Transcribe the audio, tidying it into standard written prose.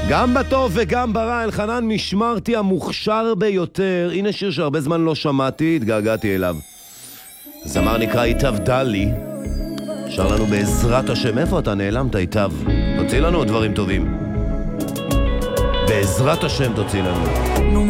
גם בטוב וגם ברע, אלחנן משמרתי המוכשר ביותר. הנה שיר שהרבה זמן לא שמעתי, התגעגעתי אליו. זמר נקרא איתב דלי, שר לנו בעזרת השם. איפה אתה נעלמת איתב? תוציא לנו דברים טובים. בעזרת השם תוציא לנו.